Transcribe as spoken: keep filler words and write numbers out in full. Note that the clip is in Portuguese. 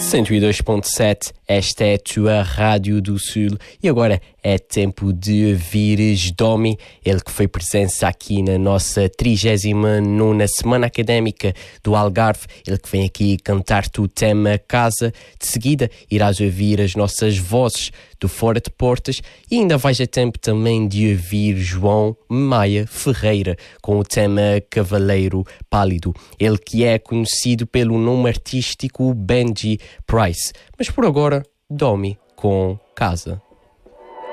cento e dois ponto sete, esta é a tua Rádio do Sul e agora é tempo de ouvires Domi, ele que foi presença aqui na nossa trigésima nona Semana Académica do Algarve, ele que vem aqui cantar-te o tema Casa. De seguida irás ouvir as nossas vozes do Fora de Portas e ainda vais a tempo também de ouvir João Maia Ferreira com o tema Cavaleiro Pálido, ele que é conhecido pelo nome artístico Benji Price. Mas por agora, Domi com Casa.